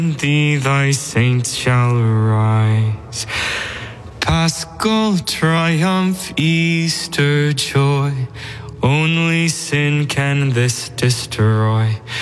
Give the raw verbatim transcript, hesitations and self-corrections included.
thee thy saints shall rise. Paschal triumph, Easter joy, only sin can this destroy.